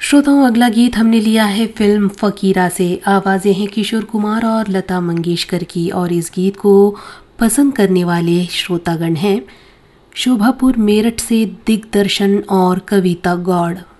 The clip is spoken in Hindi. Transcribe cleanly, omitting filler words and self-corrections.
श्रोताओं, अगला गीत हमने लिया है फिल्म फकीरा से। आवाज़ें हैं किशोर कुमार और लता मंगेशकर की, और इस गीत को पसंद करने वाले श्रोतागण हैं शोभापुर मेरठ से दिग्दर्शन और कविता गौड़।